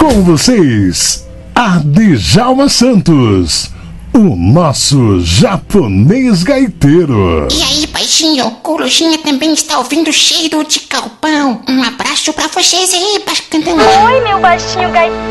Com vocês, Djalma Santos, o nosso japonês gaiteiro. E aí, baixinho, o Corujinha também está ouvindo Cheiro de Galpão. Um abraço pra vocês aí, cantando. Oi, meu baixinho gaiteiro.